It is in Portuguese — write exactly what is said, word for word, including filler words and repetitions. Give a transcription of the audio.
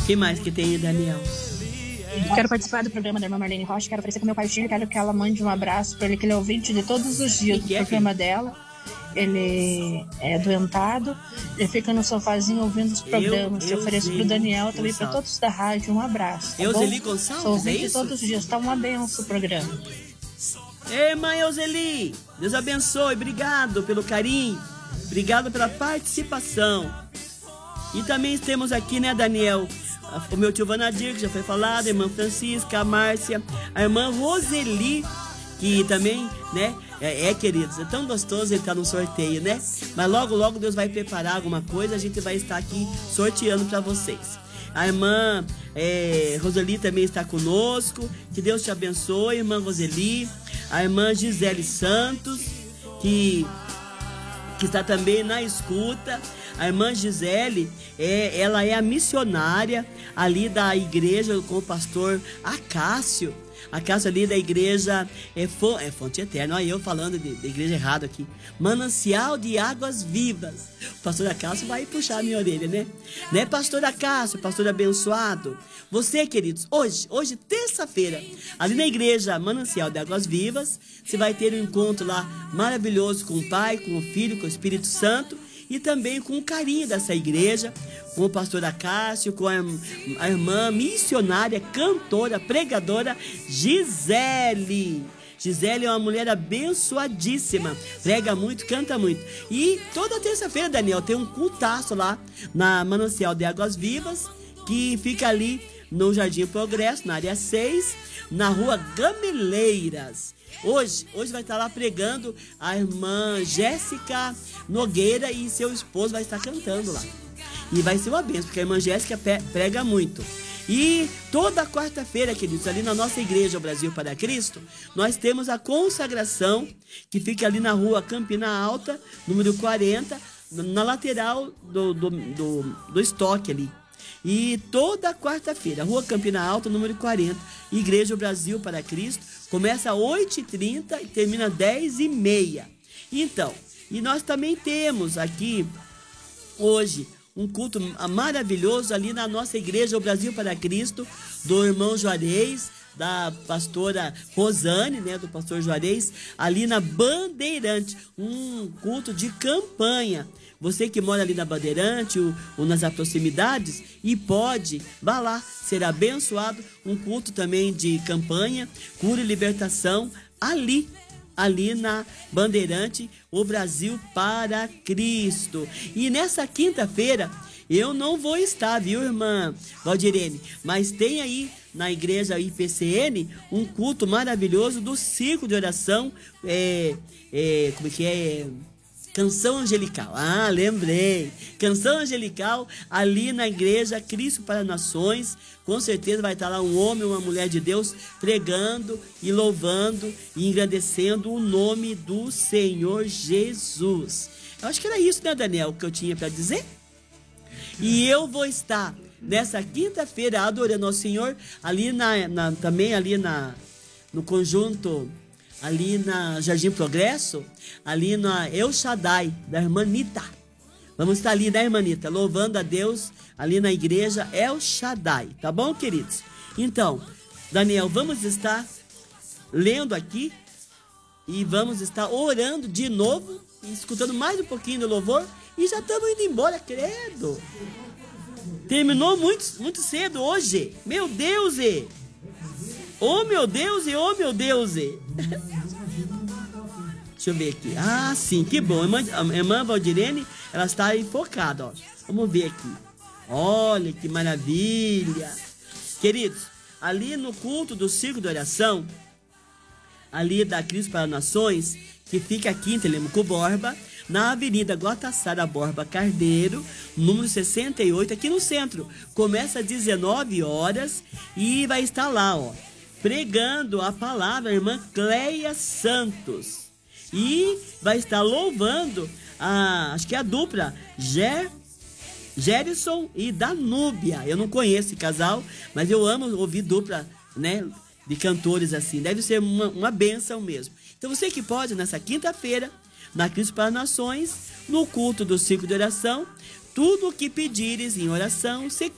que mais que tem, Daniel? Eu quero participar do programa da irmã Marlene Rocha, quero aparecer com meu partilho, quero que ela mande um abraço para ele, que ele é ouvinte de todos os dias do que é, programa dela. Ele é doentado, ele fica no sofazinho ouvindo os programas. Eu, eu ofereço pro Daniel também, para todos da rádio, um abraço. Tá Euseli Gonçalves, Sou ouvinte é isso? todos os dias, tá uma benção o programa. Ei, irmã Euseli, Deus abençoe, obrigado pelo carinho, obrigado pela participação. E também temos aqui, né, Daniel, o meu tio Vanadir, que já foi falado, a irmã Francisca, a Márcia, a irmã Roseli, que também, né, é, é, queridos, é tão gostoso ele estar no sorteio, né? Mas logo, logo Deus vai preparar alguma coisa, a gente vai estar aqui sorteando para vocês. A irmã é, Roseli também está conosco, que Deus te abençoe, irmã Roseli. A irmã Gisele Santos, que, que está também na escuta. A irmã Gisele, é, ela é a missionária ali da igreja com o pastor Acácio. Acácio ali da igreja é, é Fonte Eterna. Olha eu falando de, de igreja errado aqui. Manancial de Águas Vivas. O pastor Acácio vai puxar a minha orelha, né? Né, pastor Acácio, pastor abençoado. Você, queridos, hoje, hoje terça-feira, ali na igreja Manancial de Águas Vivas, você vai ter um encontro lá maravilhoso com o Pai, com o Filho, com o Espírito Santo. E também com o carinho dessa igreja, com o pastor Acácio, com a, a irmã missionária, cantora, pregadora Gisele. Gisele é uma mulher abençoadíssima, prega muito, canta muito. E toda terça-feira, Daniel, tem um cultaço lá na Manancial de Águas Vivas, que fica ali no Jardim Progresso, na área seis, na rua Gameleiras. Hoje, hoje vai estar lá pregando a irmã Jéssica Nogueira e seu esposo vai estar cantando lá. E vai ser uma bênção, porque a irmã Jéssica prega muito. E toda quarta-feira, queridos, ali na nossa igreja, o Brasil para Cristo, nós temos a consagração, que fica ali na rua Campina Alta, número quarenta, na lateral do, do, do, do estoque ali. E toda quarta-feira, Rua Campina Alta, número quarenta, Igreja Brasil para Cristo, começa às oito e trinta e termina às dez e meia. Então, e nós também temos aqui, hoje, um culto maravilhoso ali na nossa Igreja Brasil para Cristo, do irmão Juarez, da pastora Rosane, né, do pastor Juarez, ali na Bandeirante, um culto de campanha. Você que mora ali na Bandeirante ou, ou nas proximidades e pode, vá lá, ser abençoado, um culto também de campanha, cura e libertação, ali, ali na Bandeirante, o Brasil para Cristo. E nessa quinta-feira, eu não vou estar, viu, irmã Valdirene? Mas tem aí na igreja I P C N um culto maravilhoso do Círculo de Oração, é, é, como é que é? Canção Angelical. Ah, lembrei. Canção Angelical ali na igreja Cristo para Nações. Com certeza vai estar lá um homem ou uma mulher de Deus pregando e louvando e engrandecendo o nome do Senhor Jesus. Eu acho que era isso, né, Daniel, que eu tinha para dizer? E eu vou estar nessa quinta-feira adorando ao Senhor ali na, na também ali na no conjunto ali na Jardim Progresso, ali na El Shaddai, da irmã Nita. Vamos estar ali, né, irmã Nita, louvando a Deus ali na igreja El Shaddai, tá bom, queridos? Então, Daniel, vamos estar lendo aqui e vamos estar orando de novo, escutando mais um pouquinho do louvor e já estamos indo embora, credo. Terminou muito, muito cedo hoje, meu Deus, e... Oh, meu Deus, e oh, meu Deus. E... Deixa eu ver aqui. Ah, sim, que bom. A irmã, a irmã Valdirene, ela está aí focada, ó. Vamos ver aqui. Olha que maravilha. Queridos, ali no culto do Círculo de Oração, ali da Cristo para Nações, que fica aqui em Telemaco Borba, na Avenida Guatassara Borba Carneiro, número sessenta e oito, aqui no centro. Começa às dezenove horas e vai estar lá, ó, pregando a palavra a irmã Cleia Santos. E vai estar louvando, a, acho que é a dupla, Ger, Gerson e Danúbia. Eu não conheço esse casal, mas eu amo ouvir dupla, né, de cantores assim. Deve ser uma, uma bênção mesmo. Então você que pode, nessa quinta-feira, na Cristo para Nações, no culto do Círculo de Oração, tudo o que pedires em oração, se